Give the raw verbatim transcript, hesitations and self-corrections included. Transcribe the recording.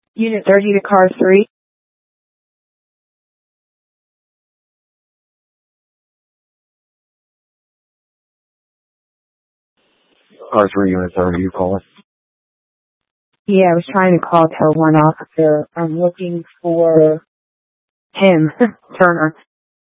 Unit thirty to car three. R three, Unit thirty, you call it? Yeah, I was trying to call to one officer. I'm looking for him, Turner.